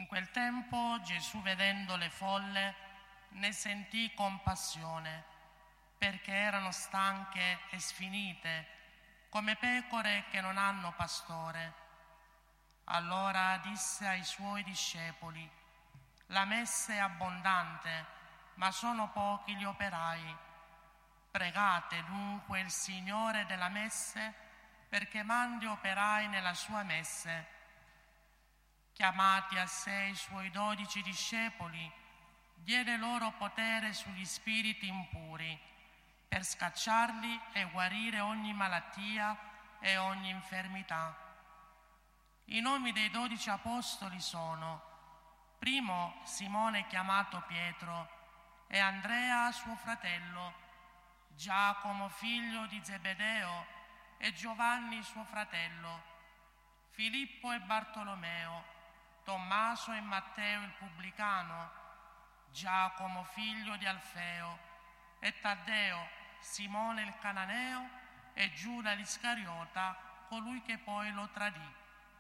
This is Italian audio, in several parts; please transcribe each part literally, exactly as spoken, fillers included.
quel tempo Gesù, vedendo le folle, ne sentì compassione, perché erano stanche e sfinite, come pecore che non hanno pastore. Allora disse ai suoi discepoli: la messe è abbondante, ma sono pochi gli operai. Pregate dunque il Signore della messe perché mandi operai nella sua messe. Chiamati a sé i suoi dodici discepoli, diede loro potere sugli spiriti impuri, per scacciarli e guarire ogni malattia e ogni infermità. I nomi dei dodici apostoli sono: primo Simone chiamato Pietro, e Andrea suo fratello, Giacomo figlio di Zebedeo e Giovanni suo fratello, Filippo e Bartolomeo, Tommaso e Matteo il pubblicano, Giacomo figlio di Alfeo e Taddeo, Simone il cananeo e Giuda l'Iscariota, colui che poi lo tradì.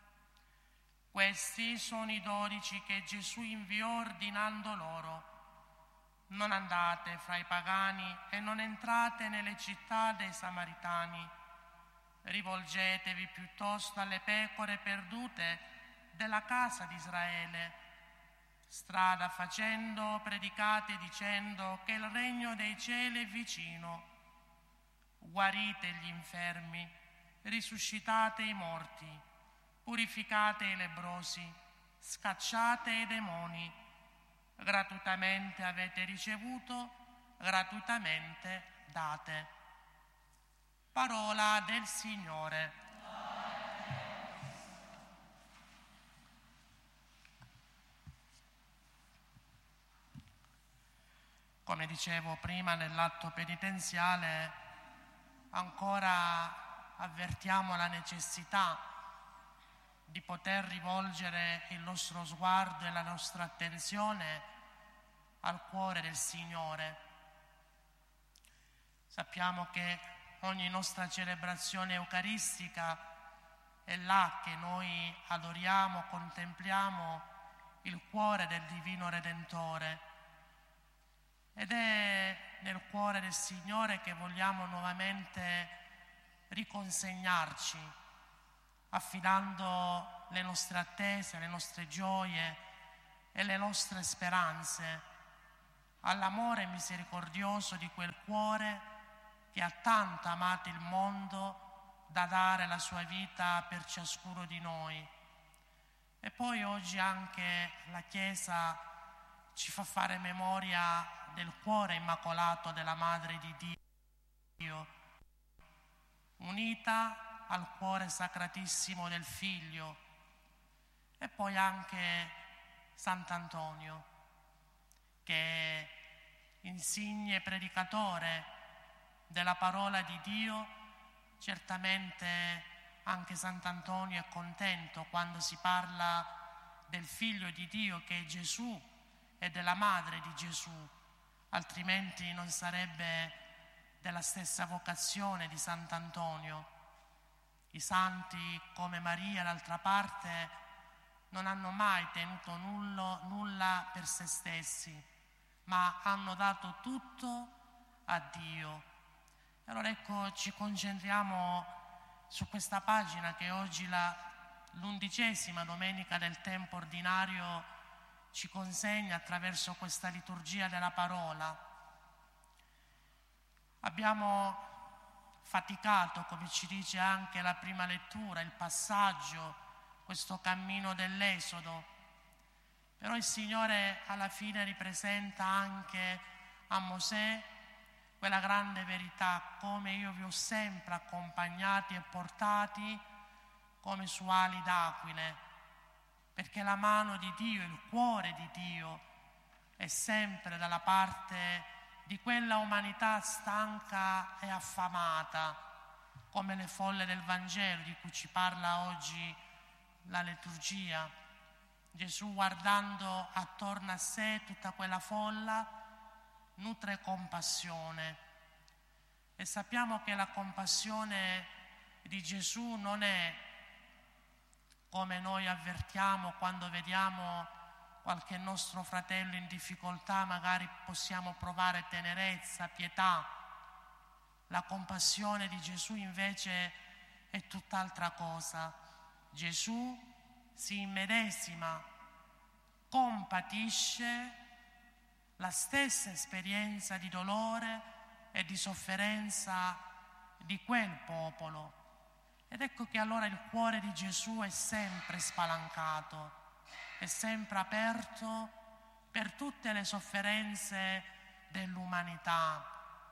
Questi sono i dodici che Gesù inviò ordinando loro: non andate fra i pagani e non entrate nelle città dei Samaritani. Rivolgetevi piuttosto alle pecore perdute della casa di Israele. Strada facendo, predicate dicendo che il regno dei cieli è vicino. Guarite gli infermi, risuscitate i morti, purificate i lebbrosi, scacciate i demoni. Gratuitamente avete ricevuto, gratuitamente date. Parola del Signore. Come dicevo prima, nell'atto penitenziale ancora avvertiamo la necessità di poter rivolgere il nostro sguardo e la nostra attenzione al cuore del Signore. Sappiamo che ogni nostra celebrazione eucaristica è là che noi adoriamo, contempliamo il cuore del Divino Redentore. Ed è nel cuore del Signore che vogliamo nuovamente riconsegnarci, affidando le nostre attese, le nostre gioie e le nostre speranze all'amore misericordioso di quel cuore che ha tanto amato il mondo da dare la sua vita per ciascuno di noi. E poi oggi anche la Chiesa ci fa fare memoria del cuore immacolato della Madre di Dio, unita al cuore sacratissimo del Figlio, e poi anche Sant'Antonio, che è insigne predicatore della parola di Dio. Certamente anche Sant'Antonio è contento quando si parla del Figlio di Dio che è Gesù e della Madre di Gesù, altrimenti non sarebbe della stessa vocazione di Sant'Antonio. I santi come Maria, d'altra parte, non hanno mai tenuto nullo, nulla per se stessi, ma hanno dato tutto a Dio. E allora ecco, ci concentriamo su questa pagina che oggi, la, l'undicesima domenica del tempo ordinario, ci consegna attraverso questa liturgia della parola. Abbiamo faticato, come ci dice anche la prima lettura, il passaggio, questo cammino dell'Esodo, però il Signore alla fine ripresenta anche a Mosè quella grande verità: come io vi ho sempre accompagnati e portati come su ali d'aquile, perché la mano di Dio, il cuore di Dio è sempre dalla parte di quella umanità stanca e affamata, come le folle del Vangelo di cui ci parla oggi la liturgia. Gesù, guardando attorno a sé tutta quella folla, nutre compassione. E sappiamo che la compassione di Gesù non è come noi avvertiamo quando vediamo qualche nostro fratello in difficoltà, magari possiamo provare tenerezza, pietà. La compassione di Gesù invece è tutt'altra cosa. Gesù si immedesima, compatisce la stessa esperienza di dolore e di sofferenza di quel popolo. Ed ecco che allora il cuore di Gesù è sempre spalancato, è sempre aperto per tutte le sofferenze dell'umanità.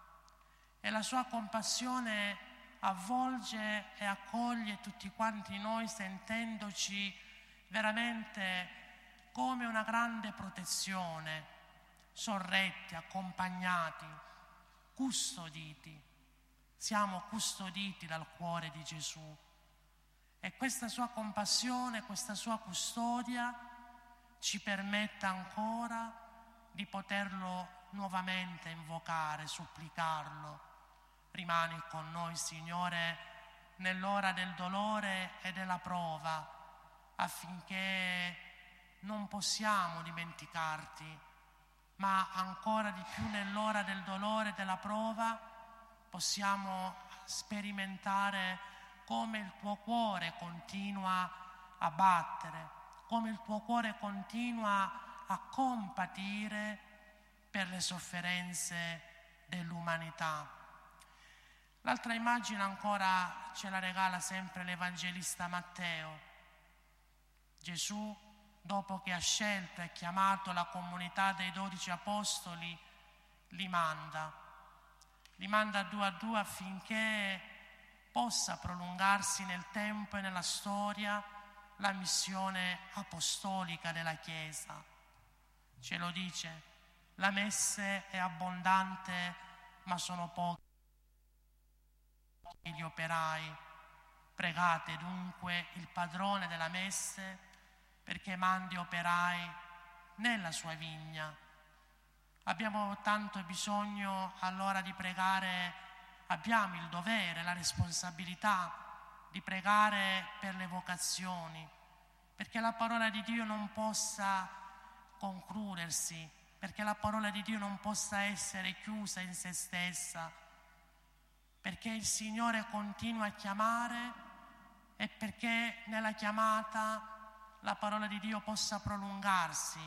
E la sua compassione avvolge e accoglie tutti quanti noi, sentendoci veramente come una grande protezione, sorretti, accompagnati, custoditi. Siamo custoditi dal cuore di Gesù e questa sua compassione, questa sua custodia ci permette ancora di poterlo nuovamente invocare, supplicarlo. Rimani con noi, Signore, nell'ora del dolore e della prova, affinché non possiamo dimenticarti, ma ancora di più nell'ora del dolore e della prova possiamo sperimentare come il tuo cuore continua a battere, come il tuo cuore continua a compatire per le sofferenze dell'umanità. L'altra immagine ancora ce la regala sempre l'Evangelista Matteo. Gesù, dopo che ha scelto e chiamato la comunità dei dodici apostoli, li manda, li manda due a due affinché possa prolungarsi nel tempo e nella storia la missione apostolica della Chiesa. Ce lo dice, la messe è abbondante, ma sono pochi gli operai. Pregate dunque il padrone della messe perché mandi operai nella sua vigna. Abbiamo tanto bisogno allora di pregare, abbiamo il dovere, la responsabilità di pregare per le vocazioni, perché la parola di Dio non possa concludersi, perché la parola di Dio non possa essere chiusa in se stessa, perché il Signore continua a chiamare e perché nella chiamata la parola di Dio possa prolungarsi,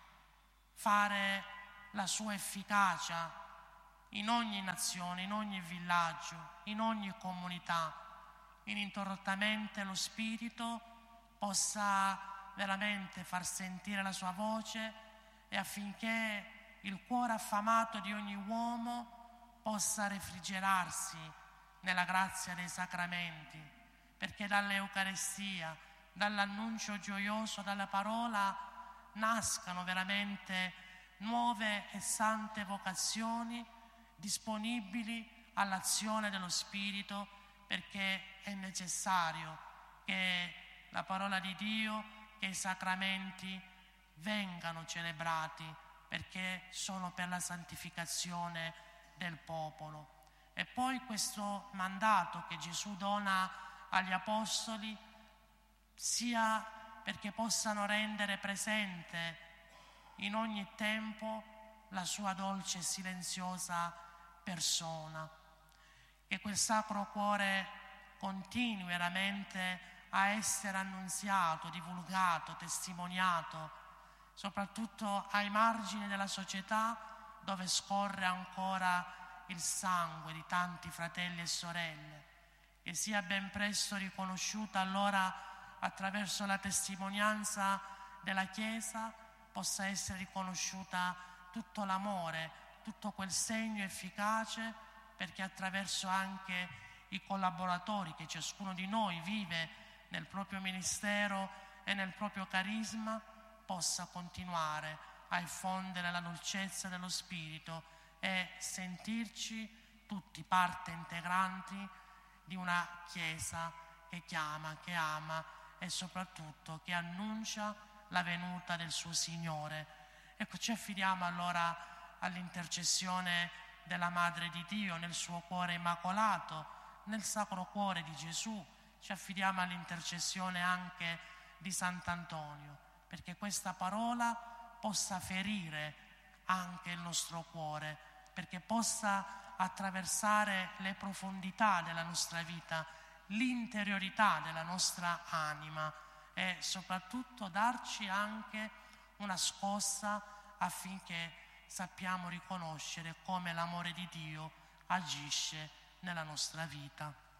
fare la sua efficacia in ogni nazione, in ogni villaggio, in ogni comunità, ininterrottamente lo Spirito possa veramente far sentire la sua voce e affinché il cuore affamato di ogni uomo possa refrigerarsi nella grazia dei sacramenti, perché dall'Eucarestia, dall'annuncio gioioso, dalla parola, nascano veramente nuove e sante vocazioni disponibili all'azione dello Spirito, perché è necessario che la parola di Dio, che i sacramenti vengano celebrati, perché sono per la santificazione del popolo. E poi questo mandato che Gesù dona agli apostoli sia perché possano rendere presente in ogni tempo la sua dolce e silenziosa persona, che quel Sacro Cuore continui veramente a essere annunziato, divulgato, testimoniato, soprattutto ai margini della società dove scorre ancora il sangue di tanti fratelli e sorelle, che sia ben presto riconosciuta allora attraverso la testimonianza della Chiesa, possa essere riconosciuta tutto l'amore, tutto quel segno efficace, perché attraverso anche i collaboratori che ciascuno di noi vive nel proprio ministero e nel proprio carisma, possa continuare a effondere la dolcezza dello Spirito e sentirci tutti parte integranti di una Chiesa che chiama, che ama e soprattutto che annuncia la venuta del suo Signore. Ecco, ci affidiamo allora all'intercessione della Madre di Dio nel suo cuore immacolato, nel Sacro Cuore di Gesù. Ci affidiamo all'intercessione anche di Sant'Antonio, perché questa parola possa ferire anche il nostro cuore, perché possa attraversare le profondità della nostra vita, l'interiorità della nostra anima e soprattutto darci anche una scossa affinché sappiamo riconoscere come l'amore di Dio agisce nella nostra vita.